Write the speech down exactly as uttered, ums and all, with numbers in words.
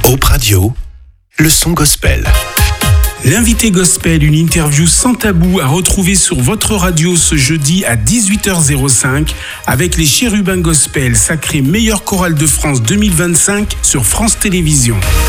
Groupe Radio, le son gospel. L'invité gospel, une interview sans tabou à retrouver sur votre radio ce jeudi à dix-huit heures cinq avec les Chérubins Gospel, sacrés meilleure chorale de France deux mille vingt-cinq sur France Télévisions.